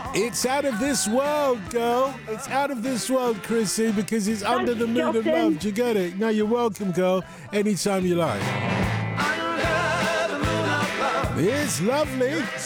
It's out of this world, girl. It's out of this world, Chrissy, because it's under the moon of love. Do you get it? No, you're welcome, girl. Anytime you like. It's lovely.